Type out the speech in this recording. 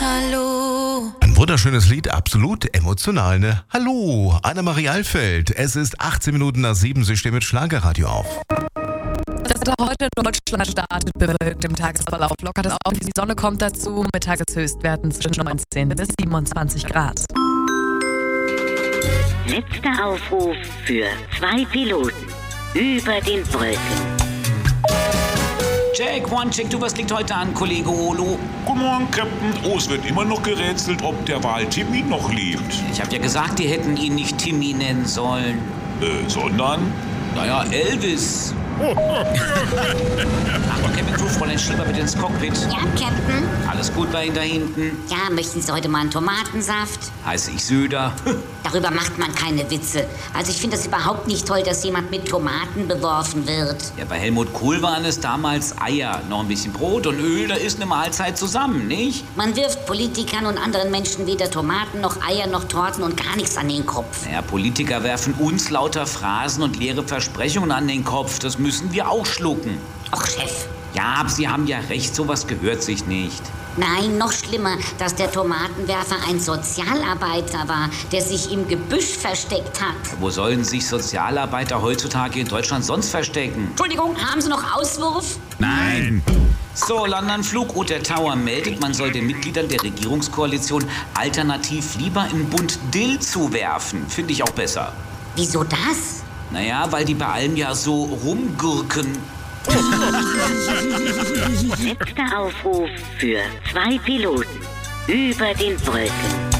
Hallo. Ein wunderschönes Lied, absolut emotional, ne? Hallo, Annemarie Alfeld. Es ist 18 Minuten nach 7, Sie stehen mit Schlagerradio auf. Das Wetter heute in Deutschland startet bewölkt im Tagesverlauf. Lockert es auf, die Sonne kommt dazu mit Tageshöchstwerten zwischen 19 bis 27 Grad. Letzter Aufruf für 2 Piloten über den Wolken. Check, one, check, du, was liegt heute an, Kollege Olo? Guten Morgen, Captain. Oh, es wird immer noch gerätselt, ob der Wal Timmy noch lebt. Ich hab ja gesagt, die hätten ihn nicht Timmy nennen sollen. Sondern? Naja, Elvis. Aber Captain Crew, Fräulein Schieber, bitte ins Cockpit. Ja, Captain? Alles gut bei Ihnen da hinten? Ja, möchten Sie heute mal einen Tomatensaft? Heiße ich Söder. Darüber macht man keine Witze. Also ich finde das überhaupt nicht toll, dass jemand mit Tomaten beworfen wird. Ja, bei Helmut Kohl waren es damals Eier, noch ein bisschen Brot und Öl, da ist eine Mahlzeit zusammen, nicht? Man wirft Politikern und anderen Menschen weder Tomaten noch Eier noch Torten und gar nichts an den Kopf. Naja, Politiker werfen uns lauter Phrasen und leere Versprechungen an den Kopf. Das müssen wir auch schlucken. Och, Chef. Ja, aber Sie haben ja recht, sowas gehört sich nicht. Nein, noch schlimmer, dass der Tomatenwerfer ein Sozialarbeiter war, der sich im Gebüsch versteckt hat. Wo sollen sich Sozialarbeiter heutzutage in Deutschland sonst verstecken? Entschuldigung, haben Sie noch Auswurf? Nein. So, London Flug, der Tower meldet, man soll den Mitgliedern der Regierungskoalition alternativ lieber im Bund Dill zuwerfen. Finde ich auch besser. Wieso das? Naja, weil die bei allem ja so rumgurken. Letzter Aufruf für 2 Piloten über den Wolken.